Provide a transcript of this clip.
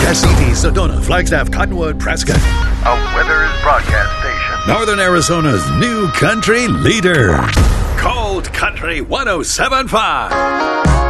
Essex, Sedona, Flagstaff, Cottonwood, Prescott. A Withers broadcast station. Northern Arizona's new country leader. Cold Country 107.5.